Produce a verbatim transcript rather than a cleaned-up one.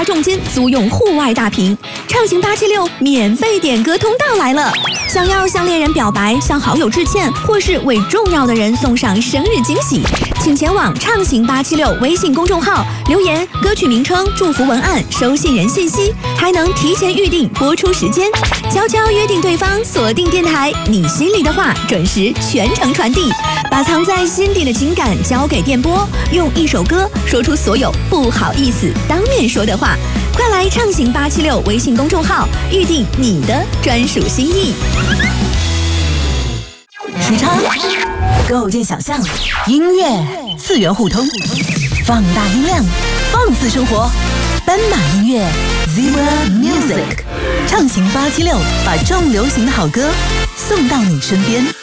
大众间租用户外大屏，畅行八七六免费点歌通道来了！想要向恋人表白、向好友致歉，或是为重要的人送上生日惊喜，请前往畅行八七六微信公众号留言歌曲名称、祝福文案、收信人信息，还能提前预定播出时间，悄悄约定对方锁定电台，你心里的话准时全程传递，把藏在心底的情感交给电波，用一首歌说出所有不好意思当面说的话。快来畅行八七六微信公众号预定你的专属心意。 时差构建想象，音乐次元互通，放大音量，放肆生活。斑马音乐 Zebra Music， 畅行八七六，把重流行的好歌送到你身边。